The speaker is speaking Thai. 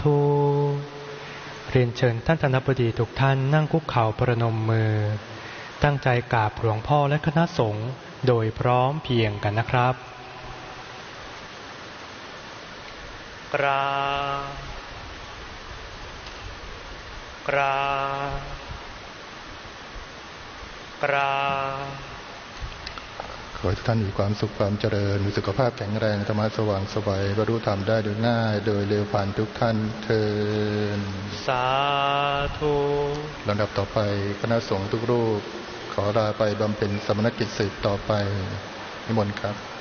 ธุเรียนเชิญท่านคณบดีทุกท่านนั่งคุกเข่าประนมมือตั้งใจกราบหลวงพ่อและคณะสงฆ์โดยพร้อมเพรียงกันนะครับกราบขอให้ทุกท่านมีความสุขความเจริญมีสุขภาพแข็งแรงธรรมะสว่างไสวบรรลุธรรมได้โดยง่ายโดยเร็วผ่านทุกท่านเทินสาธุลำดับต่อไปคณะสงฆ์ทุกรูปขอลาไปบำเพ็ญสมณกิจสืบต่อไปนิมนต์ครับ